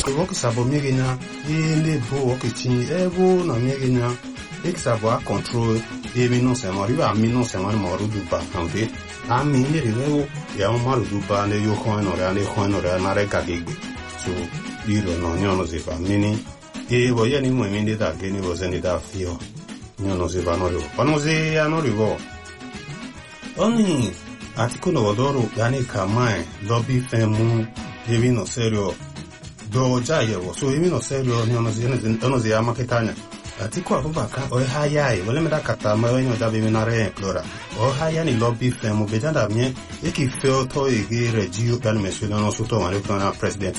Woki sabo megena ele bo woki chin ebo na megena ek sabo a control e non se mori va mi non se mori moru duba ambe a mi ne rewo ya moru duba ne yo ko no ra ne ko no ra na re ka gege so iro no nyono se fa mini e voya ni mo mi da ge ni wo se ni da fio nyono se va no ro pano se ya no rivo oni articolo odoro yani kamae lobby femu evi no serio do jayewo so evi no serio ni ono zi ama ketanya atiko abubaka o hayai wale meda kata ma wenyo da bi na re plora o haya ni lobby femu bejanda mie eki feo to igi regio dan mesio no suto mare plana president